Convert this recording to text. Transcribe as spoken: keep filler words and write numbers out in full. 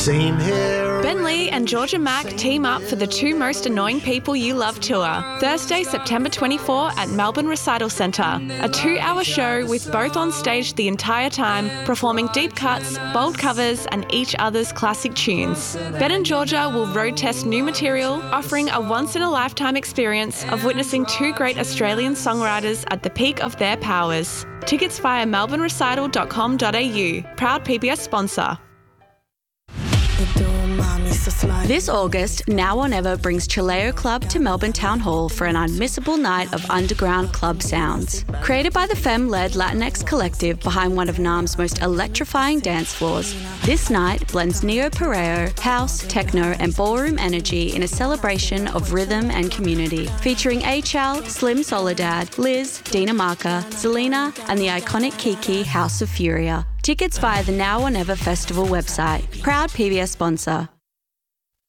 Same here. Ben Lee and Georgia Mack team up for the Two Most Annoying People You Love tour, Thursday, September twenty-fourth at Melbourne Recital Centre. A two-hour show with both on stage the entire time, performing deep cuts, bold covers and each other's classic tunes. Ben and Georgia will road test new material, offering a once-in-a-lifetime experience of witnessing two great Australian songwriters at the peak of their powers. Tickets via melbourne recital dot com dot a u. Proud P B S sponsor. This August, Now or Never brings Chileo Club to Melbourne Town Hall for an unmissable night of underground club sounds. Created by the femme-led Latinx collective behind one of NAM's most electrifying dance floors, this night blends neo-perreo, house, techno and ballroom energy in a celebration of rhythm and community, featuring A-Chal, Slim Soledad, Liz, Dina Marca, Zelina and the iconic Kiki House of Furia. Tickets via the Now or Never Festival website. Proud P B S sponsor.